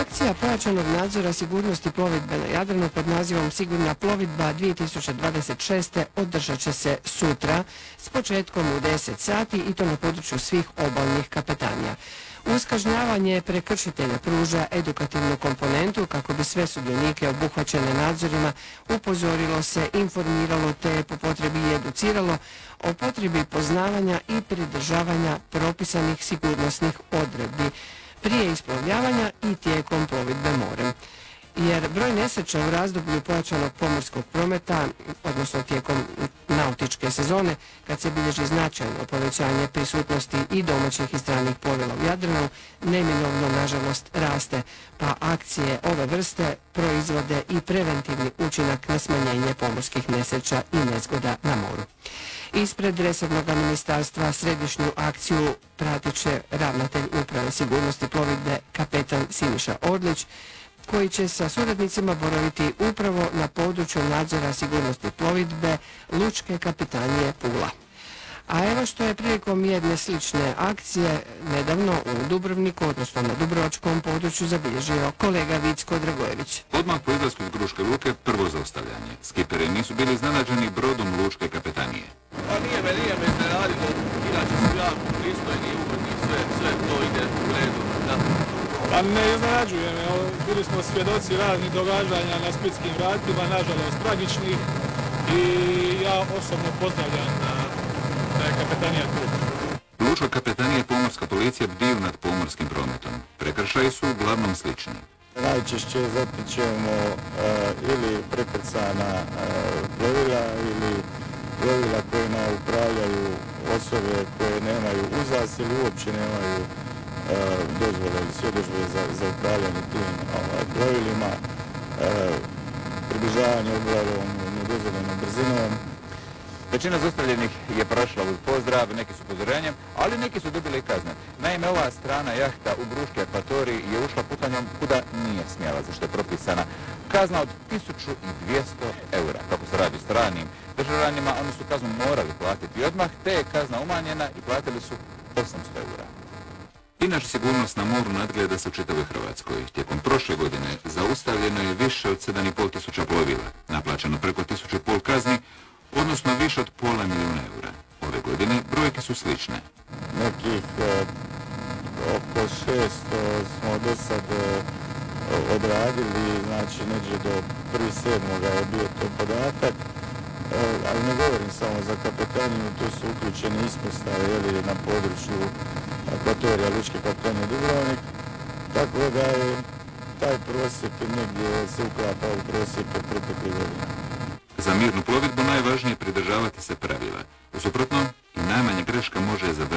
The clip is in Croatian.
Akcija pojačanog nadzora sigurnosti plovidbe na Jadranu pod nazivom Sigurna plovidba 2026. održat će se sutra s početkom u 10 sati i to na području svih obalnih kapetanija. Uz kažnjavanje prekršitelja pruža edukativnu komponentu kako bi sve sudionike obuhvaćene nadzorima upozorilo se, informiralo te po potrebi i educiralo o potrebi poznavanja i pridržavanja propisanih sigurnosnih odredbi prije isplovljavanja i tijekom plovidbe morem. Jer broj nesreća u razdoblju pojačanog pomorskog prometa, odnosno tijekom nautičke sezone, kad se bilježi značajno povećanje prisutnosti i domaćih i stranih plovila u Jadranu, neminovno, nažalost, raste, pa akcije ove vrste proizvode i preventivni učinak na smanjenje pomorskih nesreća i nezgoda na moru. Ispred resornog ministarstva središnju akciju pratit će ravnatelj Uprave sigurnosti plovidbe kapetan Siniša Orlić, koji će sa suradnicima boraviti upravo na području nadzora sigurnosti plovidbe Lučke kapetanije Pula. A evo što je prilikom jedne slične akcije nedavno u Dubrovniku, odnosno na dubrovačkom području, zabilježio kolega Vicko Dragojević. Odmah po izlasku iz Gruške luke prvo zaustavljanje. Skiperi nisu bili iznenađeni brodom Lučke kapetanije. Pa nije me iznenadilo, inače su jako pristojni i ugodni, sve to ide u redu. Da. Pa ne iznenađuje me, bili smo svjedoci raznih događanja na splitskim vratima, nažalost tragičnih, i ja osobno pozdravljam da je kapetanija tu. Lučka kapetanija i pomorska policija bdiju nad pomorskim prometom. Prekršaji su uglavnom slični. Najčešće zatičemo ili prekrcana plovila ili plovila koje nam upravljaju osobe koje nemaju uzas ili uopće nemaju dozvole ili svjedodžbe za upravljanje tim plovilima, približavanje oblavom nedozvoljenom brzinom. Većina zaustavljenih je prošla uz pozdrav, neki su upozorenjem, ali neki su dobili kazne. Naime, ova strana jahta u Gruški akvatorij je ušla putanjom kuda nije smjela, za što je propisana kazna od 1200 eura. Kako se radi o stranim državljanima, oni su kaznu morali platiti odmah, te je kazna umanjena i platili su 800 eura. Inače, sigurnost na moru nadgleda se u čitavoj Hrvatskoj. Tijekom prošle godine zaustavljeno je više od 7.500 plovila, naplaćeno preko 1.500 kazni, odnosno više od £500 000. Ove godine brojke su slične. Nekih oko 600 smo do sad odradili, znači neđe do 1.7. je bio to podatak, ali ne govorim samo za kapetaniju, tu su uključeni ispostave na području akvatorija Lučke kapetanije Dubrovnik, tako da je taj prosjek negdje se uklapa u prosjeke proteklih godina. Za mirnu plovidbu najvažnije je pridržavati se pravila. U suprotnom, i najmanja greška može završiti